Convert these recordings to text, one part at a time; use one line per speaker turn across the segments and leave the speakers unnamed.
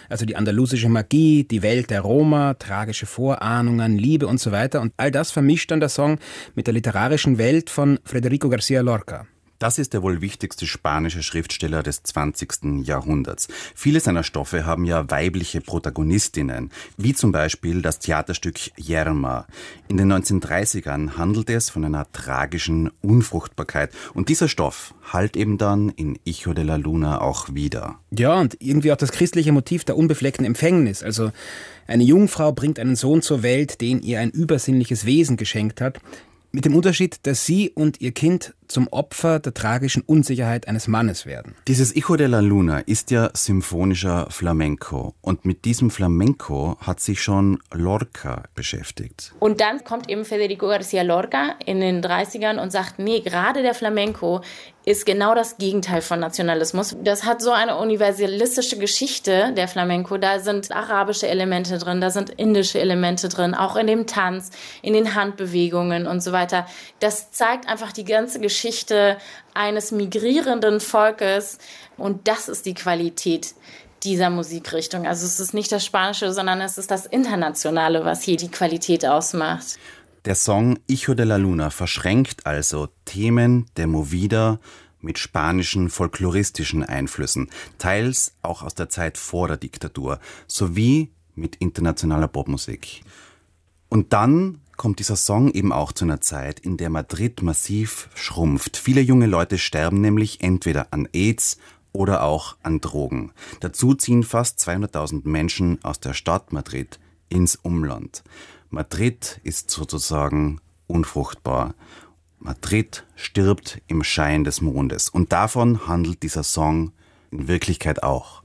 Also die andalusische Magie, die Welt der Roma, tragische Vorahnungen, Liebe und so weiter. Und all das vermischt dann der Song mit der literarischen Welt von Federico García Lorca.
Das ist der wohl wichtigste spanische Schriftsteller des 20. Jahrhunderts. Viele seiner Stoffe haben ja weibliche Protagonistinnen, wie zum Beispiel das Theaterstück Yerma. In den 1930ern handelt es von einer tragischen Unfruchtbarkeit. Und dieser Stoff hallt eben dann in Hijo de la Luna auch wieder.
Ja, und irgendwie auch das christliche Motiv der unbefleckten Empfängnis. Also eine Jungfrau bringt einen Sohn zur Welt, den ihr ein übersinnliches Wesen geschenkt hat. Mit dem Unterschied, dass sie und ihr Kind zum Opfer der tragischen Unsicherheit eines Mannes werden.
Dieses Hijo de la Luna ist ja symphonischer Flamenco. Und mit diesem Flamenco hat sich schon Lorca beschäftigt.
Und dann kommt eben Federico García Lorca in den 30ern und sagt, nee, gerade der Flamenco ist genau das Gegenteil von Nationalismus. Das hat so eine universalistische Geschichte, der Flamenco. Da sind arabische Elemente drin, da sind indische Elemente drin, auch in dem Tanz, in den Handbewegungen und so weiter. Das zeigt einfach die ganze Geschichte eines migrierenden Volkes. Und das ist die Qualität dieser Musikrichtung. Also es ist nicht das Spanische, sondern es ist das Internationale, was hier die Qualität ausmacht.
Der Song Hijo de la Luna verschränkt also Themen der Movida mit spanischen folkloristischen Einflüssen, teils auch aus der Zeit vor der Diktatur, sowie mit internationaler Popmusik. Und dann kommt dieser Song eben auch zu einer Zeit, in der Madrid massiv schrumpft. Viele junge Leute sterben nämlich entweder an AIDS oder auch an Drogen. Dazu ziehen fast 200.000 Menschen aus der Stadt Madrid ins Umland. Madrid ist sozusagen unfruchtbar. Madrid stirbt im Schein des Mondes. Und davon handelt dieser Song in Wirklichkeit auch.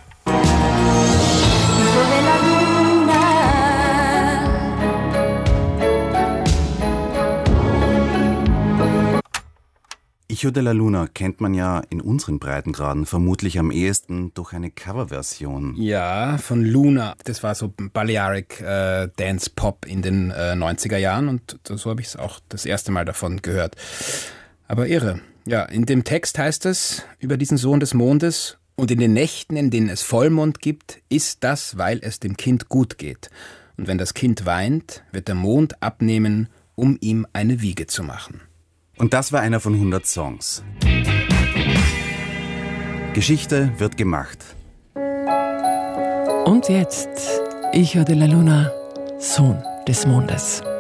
Hijo de la Luna kennt man ja in unseren Breitengraden vermutlich am ehesten durch eine Coverversion.
Ja, von Luna. Das war so Balearic Dance Pop in den 90er Jahren und so habe ich es auch das erste Mal davon gehört. Aber irre. Ja, in dem Text heißt es über diesen Sohn des Mondes: Und in den Nächten, in denen es Vollmond gibt, ist das, weil es dem Kind gut geht. Und wenn das Kind weint, wird der Mond abnehmen, um ihm eine Wiege zu machen.
Und das war einer von 100 Songs. Geschichte wird gemacht.
Und jetzt Hijo de la Luna, Sohn des Mondes.